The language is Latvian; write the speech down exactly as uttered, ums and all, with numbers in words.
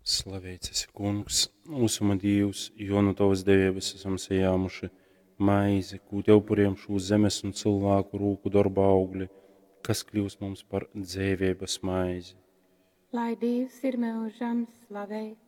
Slavēts esi, Kungs, mūsu Dievs, jo no tavas devības esam sajāmuši maizi, kūt upuriem šūs zemes un cilvēku rūku darba augļi, kas kļūs mums par dzēvības maizi. Lai Dievs ir mūžam slavēts.